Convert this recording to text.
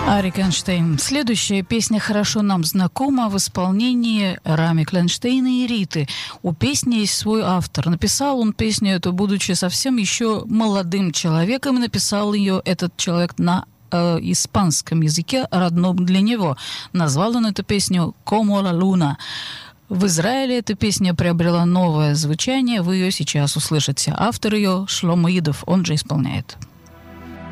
Арик Эйнштейн. Следующая песня хорошо нам знакома в исполнении Рами Кленштейна и Риты. У песни есть свой автор. Написал он песню эту, будучи совсем еще молодым человеком, и написал ее этот человек на испанском языке, родном для него. Назвал он эту песню «Como la luna». В Израиле эта песня приобрела новое звучание, вы ее сейчас услышите. Автор ее Шломо Идов, он же исполняет.